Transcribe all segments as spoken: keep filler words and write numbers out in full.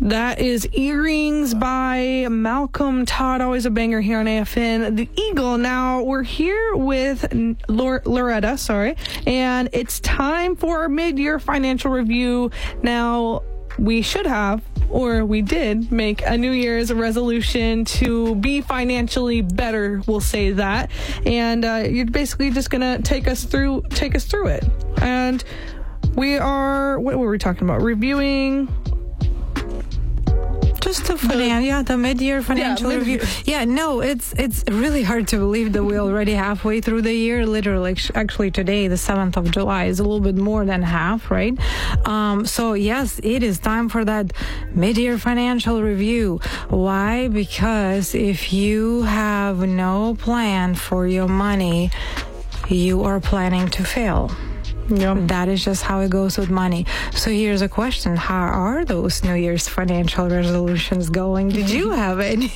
That is Earrings by Malcolm Todd, always a banger here on A F N The Eagle. Now, we're here with Lor- Loretta, sorry, and it's time for our mid-year financial review. Now, we should have, or we did, make a New Year's resolution to be financially better, we'll say that. And uh, you're basically just going to take us through take us through it. And we are, what were we talking about? Reviewing... Just the, finan- yeah, the mid-year financial yeah, review. Yeah, no, it's it's really hard to believe that we're already halfway through the year. Literally, actually, today, the seventh of July, is a little bit more than half, right? Um, so, yes, it is time for that mid-year financial review. Why? Because if you have no plan for your money, you are planning to fail. Yep. That is just how it goes with money. So here's a question. How are those New Year's financial resolutions going? Did you have any?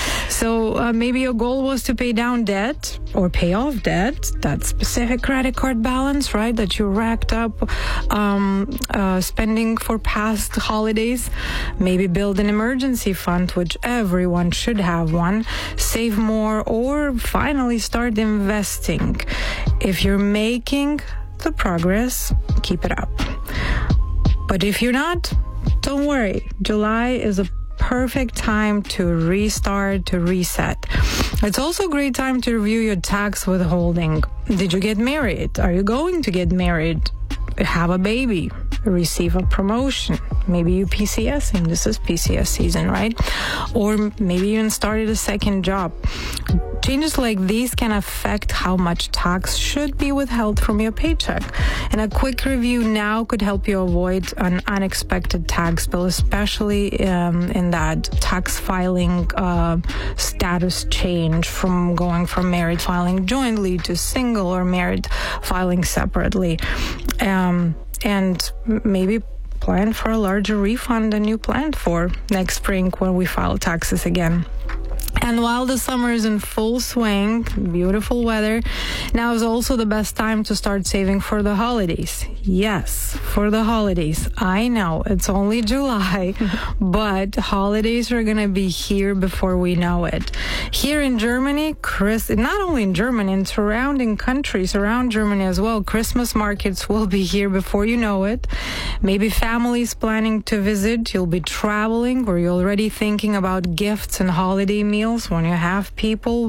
So uh, maybe your goal was to pay down debt or pay off debt, that specific credit card balance, right, that you racked up um, uh, spending for past holidays. Maybe build an emergency fund, which everyone should have one. Save more, or finally start investing. If you're making the progress, keep it up. But if you're not, don't worry. July is a perfect time to restart, to reset. It's also a great time to review your tax withholding. Did you get married? Are you going to get married? Have a baby? Receive a promotion? Maybe you PCSing. This is P C S season, right? Or maybe you even started a second job. Changes like these can affect how much tax should be withheld from your paycheck. And a quick review now could help you avoid an unexpected tax bill, especially um, in that tax filing uh, status change from going from married filing jointly to single or married filing separately. Um, and maybe plan for a larger refund than you planned for next spring when we file taxes again. And while the summer is in full swing, beautiful weather, now is also the best time to start saving for the holidays. Yes, for the holidays. I know it's only July, but holidays are going to be here before we know it. Here in Germany, Chris, not only in Germany, in surrounding countries around Germany as well, Christmas markets will be here before you know it. Maybe families planning to visit, you'll be traveling, or you're already thinking about gifts and holiday meals when you have people